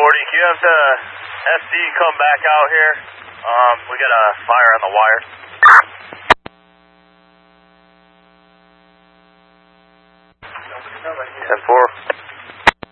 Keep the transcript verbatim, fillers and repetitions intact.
forty, can you have the S D come back out here? Um, we got a fire on the wire. ten four.